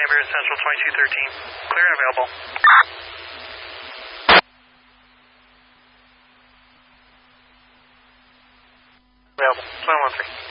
Ambers Central 2213. Clear and available. Available. 2113.